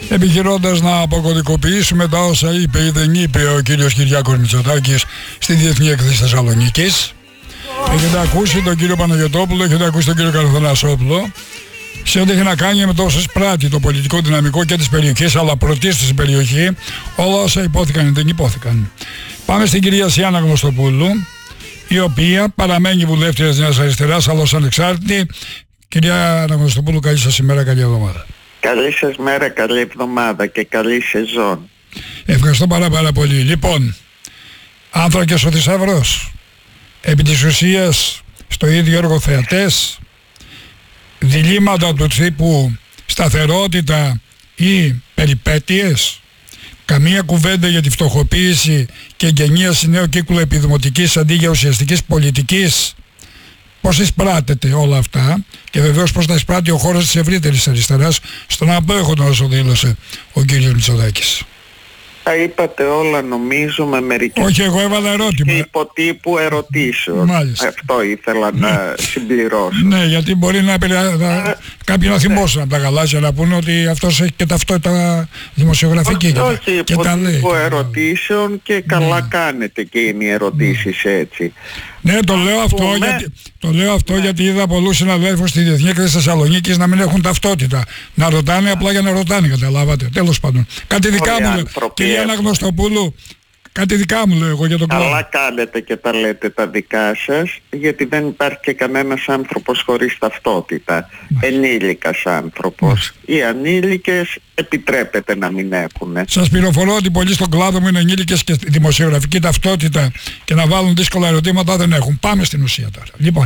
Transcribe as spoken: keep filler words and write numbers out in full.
επιχειρώντας να αποκωδικοποιήσουμε τα όσα είπε ή δεν είπε ο κύριος Κυριάκος Μητσοτάκης στη Διεθνή Έκθεση Θεσσαλονίκης. Έχετε ακούσει τον κύριο Παναγιωτόπουλο, έχετε ακούσει τον κύριο Καραθανασόπουλο σε ό,τι έχει να κάνει με το όσο πράττει το πολιτικό δυναμικό και της περιοχής, αλλά πρωτίστως στην περιοχή, όλα όσα υπόθηκαν δεν υπόθηκαν. Πάμε στην κυρία Σιάννα Γνωστοπούλου, η οποία παραμένει βουλεύτρια της Νέας Αριστεράς, αλλά ως ανεξάρτητη. Κυρία Γνωστοπούλου, καλή σας ημέρα, καλή εβδομάδα. Καλή σας μέρα, καλή εβδομάδα και καλή σεζόν. Ευχαριστώ πάρα πάρα πολύ. Λοιπόν, άνθρακες ο θησαυρός. Επί της ουσίας, στο ίδιο έργο θεατές, διλήμματα του τύπου σταθερότητα ή περιπέτειες, καμία κουβέντα για τη φτωχοποίηση και εγγενίαση νέου κύκλου επιδημοτικής αντί για ουσιαστικής πολιτικής. Πώς εισπράττεται όλα αυτά και βεβαίως πώς τα εισπράττει ο χώρος της ευρύτερης αριστεράς στον απέχοντα όσο δήλωσε ο κύριος Μητσοτάκης. Τα είπατε όλα νομίζω με μερικές... Όχι, εγώ έβαλα ερώτημα. Και υποτύπου ερωτήσεων. Μάλιστα. Αυτό ήθελα ναι. να συμπληρώσω. Ναι, γιατί μπορεί να, να κάποιοι να θυμώσουν από τα γαλάζια να πούνε ότι αυτός έχει και ταυτότητα δημοσιογραφική. Όχι, όχι και τα λέει. Υποτύπου ερωτήσεων και καλά ναι. κάνετε και είναι οι ερωτήσεις ναι. έτσι. Ναι, το λέω αυτό, πούμε... γιατί, το λέω αυτό ναι. γιατί είδα πολλούς συναδέλφους στη Διεθνή Έκθεση Θεσσαλονίκης να μην έχουν ταυτότητα. Να ρωτάνε απλά για να ρωτάνε, καταλάβατε. Τέλος πάντων. Κάτι δικά μου λέω. Κυρία Αναγνωστοπούλου, κάτι δικά μου λέω εγώ για τον κλάδο. Καλά κάνετε και τα λέτε τα δικά σας, γιατί δεν υπάρχει και κανένας άνθρωπος χωρίς ταυτότητα. Ενήλικας άνθρωπος. Οι ανήλικες επιτρέπεται να μην έχουν. Σας πληροφορώ ότι πολλοί στον κλάδο μου είναι ενήλικες και δημοσιογραφική ταυτότητα και να βάλουν δύσκολα ερωτήματα δεν έχουν. Πάμε στην ουσία τώρα. Λοιπόν.